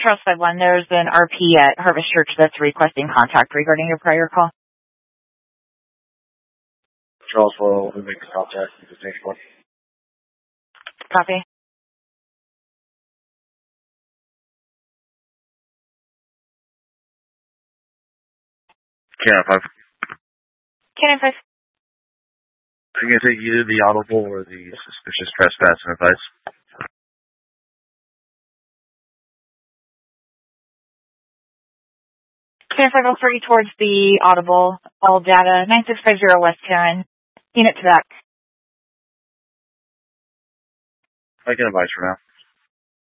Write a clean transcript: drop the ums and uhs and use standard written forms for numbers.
Charles 51, there's an RP at Harvest Church that's requesting contact regarding your prior call. Charles will make the contact. You can take one. Copy. Cannon 5. Cannon 5. I'm going to take either the audible or the suspicious trespass and advice. Cannon 5, I'll throw you towards the audible. All data, 9650 West Karen. Unit to back. I can advise for now.